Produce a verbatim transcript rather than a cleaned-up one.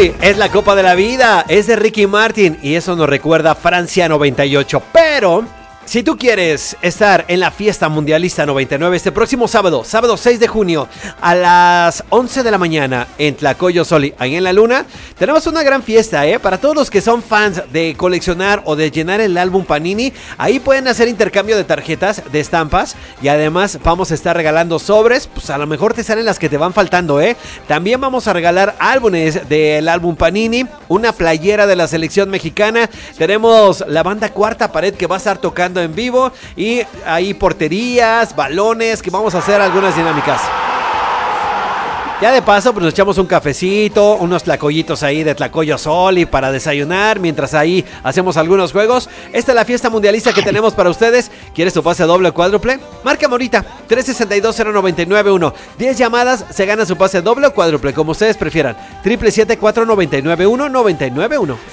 Sí, es la Copa de la Vida, es de Ricky Martin y eso nos recuerda a Francia noventa y ocho, pero... si tú quieres estar en la fiesta mundialista noventa y nueve este próximo sábado, sábado seis de junio, a las once de la mañana en Tlacoyosoli, ahí en la Luna, tenemos una gran fiesta, ¿eh? Para todos los que son fans de coleccionar o de llenar el álbum Panini, ahí pueden hacer intercambio de tarjetas, de estampas, y además vamos a estar regalando sobres, pues a lo mejor te salen las que te van faltando, ¿eh? También vamos a regalar álbumes del álbum Panini, una playera de la selección mexicana, tenemos la banda Cuarta Pared que va a estar tocando en vivo y ahí porterías, balones, que vamos a hacer algunas dinámicas. Ya de paso, pues nos echamos un cafecito, unos tlacoyitos ahí de Tlacoyosoli para desayunar, mientras ahí hacemos algunos juegos. Esta es la fiesta mundialista que tenemos para ustedes. ¿Quieres tu pase doble o cuádruple? Márcame ahorita, tres seis dos cero nueve nueve uno. diez llamadas, se gana su pase doble o cuádruple, como ustedes prefieran. siete siete siete cuatro nueve nueve uno nueve nueve uno.